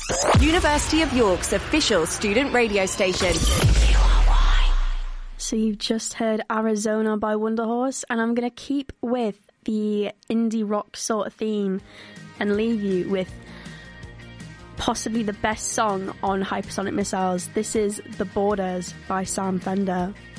University of York's official student radio station. So you've just heard Arizona by Wonderhorse, and I'm going to keep with the indie rock sort of theme and leave you with possibly the best song on Hypersonic Missiles. This is The Borders by Sam Fender.